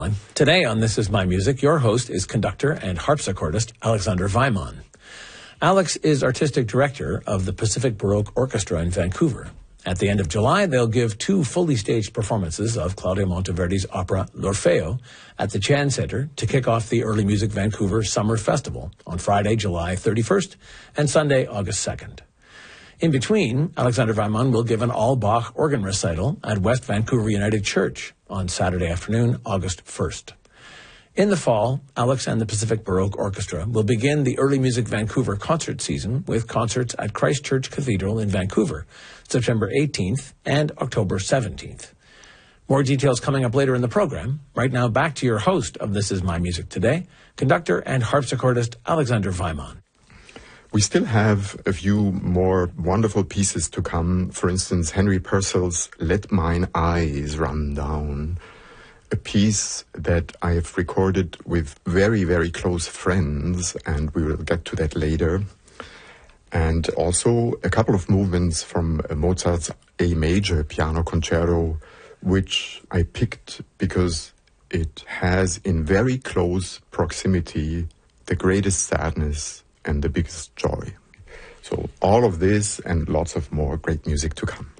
Today on This Is My Music, your host is conductor and harpsichordist Alexander Weimann. Alex is artistic director of the Pacific Baroque Orchestra in Vancouver. At the end of July, they'll give two fully staged performances of Claudio Monteverdi's opera L'Orfeo at the Chan Center to kick off the Early Music Vancouver Summer Festival on Friday, July 31st and Sunday, August 2nd. In between, Alexander Weimann will give an all-Bach organ recital at West Vancouver United Church on Saturday afternoon, August 1st. In the fall, Alex and the Pacific Baroque Orchestra will begin the Early Music Vancouver concert season with concerts at Christ Church Cathedral in Vancouver, September 18th and October 17th. More details coming up later in the program. Right now, back to your host of This Is My Music Today, conductor and harpsichordist Alexander Weimann. We still have a few more wonderful pieces to come. For instance, Henry Purcell's Let Mine Eyes Run Down, a piece that I have recorded with very, very close friends, and we will get to that later. And also a couple of movements from Mozart's A Major Piano Concerto, which I picked because it has in very close proximity the greatest sadness and the biggest joy. So all of this and lots of more great music to come.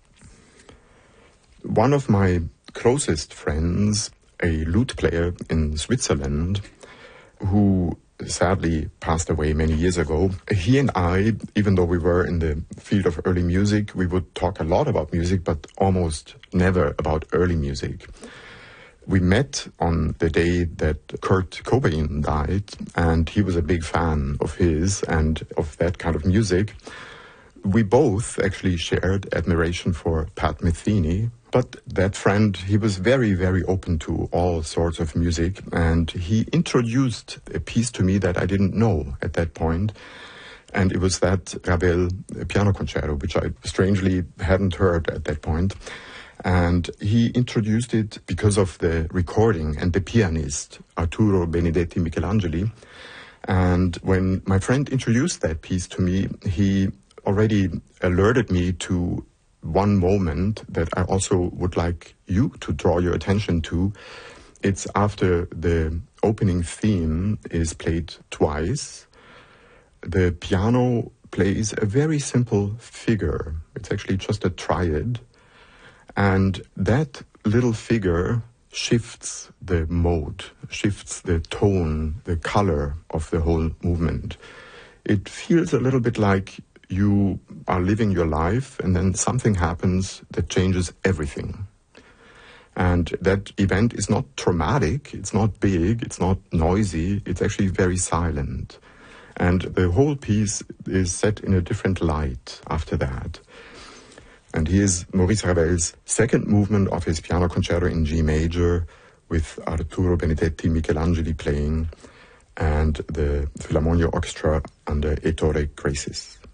One of my closest friends, a lute player in Switzerland, who sadly passed away many years ago, he and I, even though we were in the field of early music, we would talk a lot about music, but almost never about early music. We met on the day that Kurt Cobain died, and he was a big fan of his and of that kind of music. We both actually shared admiration for Pat Metheny, but that friend, he was very, very open to all sorts of music, and he introduced a piece to me that I didn't know at that point, and it was that Ravel piano concerto, which I strangely hadn't heard at that point. And he introduced it because of the recording and the pianist, Arturo Benedetti Michelangeli. And when my friend introduced that piece to me, he already alerted me to one moment that I also would like you to draw your attention to. It's after the opening theme is played twice. The piano plays a very simple figure. It's actually just a triad. And that little figure shifts the mode, shifts the tone, the color of the whole movement. It feels a little bit like you are living your life and then something happens that changes everything. And that event is not traumatic, it's not big, it's not noisy, it's actually very silent. And the whole piece is set in a different light after that. And here's Maurice Ravel's second movement of his piano concerto in G major with Arturo Benedetti Michelangeli playing and the Philharmonia Orchestra under Ettore Gracis.